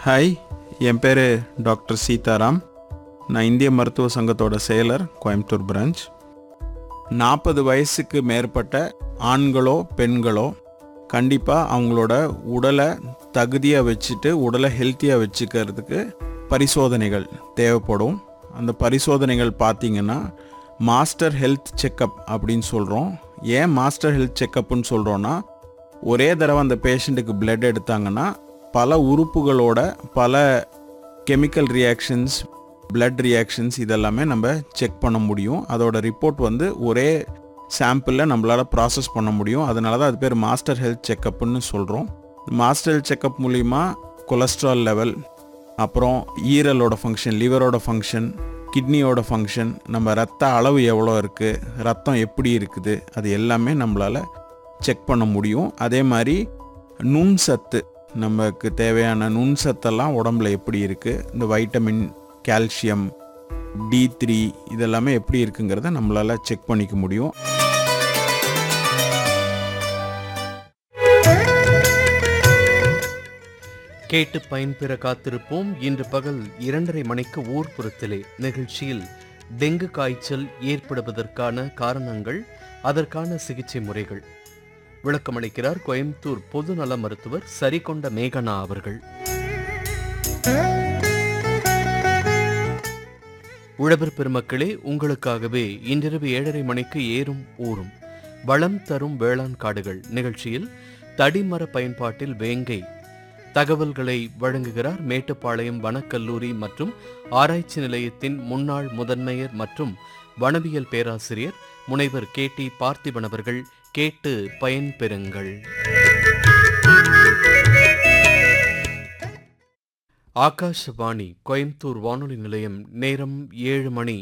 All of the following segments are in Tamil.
ஹாய், என் பேர் டாக்டர் சீதாராம். நான் இந்திய மருத்துவ சங்கத்தோட செயலர், கோயம்புத்தூர் பிரான்ச். 40 வயசுக்கு மேற்பட்ட ஆண்களோ பெண்களோ கண்டிப்பாக அவங்களோட உடலை தகுதியாக வச்சுட்டு உடலை ஹெல்த்தியாக வச்சுக்கிறதுக்கு பரிசோதனைகள் தேவைப்படும். அந்த பரிசோதனைகள் பார்த்திங்கன்னா மாஸ்டர் ஹெல்த் செக்கப் அப்படின்னு சொல்கிறோம். ஏன் மாஸ்டர் ஹெல்த் செக்கப்புன்னு சொல்கிறோன்னா, ஒரே தடவை அந்த பேஷண்ட்டுக்கு பிளட் எடுத்தாங்கன்னா பல உறுப்புகளோட பல கெமிக்கல் ரியாக்ஷன்ஸ், பிளட் ரியாக்ஷன்ஸ் இதெல்லாமே நம்ம செக் பண்ண முடியும். அதோட ரிப்போர்ட் ஒரே சாம்பிளில் நம்மளால் ப்ராசஸ் பண்ண முடியும். அதனால தான் அது பேர் மாஸ்டர் ஹெல்த் செக்கப்புன்னு சொல்கிறோம். மாஸ்டர் ஹெல்த் செக்கப் மூலிமா கொலஸ்ட்ரால் லெவல், அப்புறம் ஈரலோட ஃபங்க்ஷன், லிவரோட ஃபங்க்ஷன், கிட்னியோட ஃபங்க்ஷன், நம்ம ரத்த அளவு எவ்வளோ இருக்குது, ரத்தம் எப்படி இருக்குது, அது எல்லாமே நம்மளால் செக் பண்ண முடியும். அதே மாதிரி நுண் சத்து, நமக்கு தேவையான நுண் சத்தெல்லாம் உடம்புல எப்படி இருக்குது, இந்த வைட்டமின், கால்சியம், D3 இதெல்லாமே எப்படி இருக்குங்கிறத நம்மளால் செக் பண்ணிக்க முடியும். கேட்டு பயன்பெற காத்திருப்போம். இன்று பகல் 2:30 மணிக்கு ஊர்ப்புறத்திலே நிகழ்ச்சியில் டெங்கு காய்ச்சல் ஏற்படுவதற்கான காரணங்கள், அதற்கான சிகிச்சை முறைகள் விளக்கமளிக்கிறார் கோயம்புத்தூர் பொதுநல மருத்துவர் சரிகொண்ட மேகனா அவர்கள். உழவர் பெருமக்களே, உங்களுக்காகவே இன்றிரவு 7:30 மணிக்கு ஏறும் ஊரும் வளம் தரும் வேளாண் காடுகள் நிகழ்ச்சியில் தடிமர பயன்பாட்டில் வேங்கை தகவல்களை வழங்குகிறார் மேட்டுப்பாளையம் வனக்கல்லூரி மற்றும் ஆராய்ச்சி நிலையத்தின் முன்னாள் முதன்மையர் மற்றும் வனவியல் பேராசிரியர் முனைவர் KT பார்த்திபன் அவர்கள். கேட்டு பயன்பெறுங்கள். ஆகாஷவாணி கோயம்புத்தூர் வானொலி நிலையம். நேரம் 7 மணி.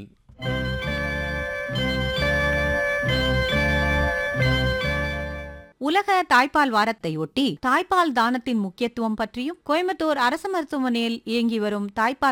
உலக தாய்ப்பால் வாரத்தையொட்டி தாய்ப்பால் தானத்தின் முக்கியத்துவம் பற்றியும், கோயம்புத்தூர் அரசு மருத்துவமனையில் இயங்கி வரும் தாய்ப்பால்